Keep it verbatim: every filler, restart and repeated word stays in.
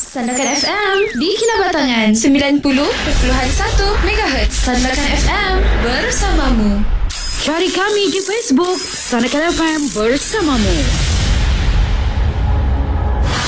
Sandakan F M di Kinabatangan sembilan puluh perpuluhan satu megahertz. Sandakan F M bersamamu. Cari kami di Facebook Sandakan F M bersamamu.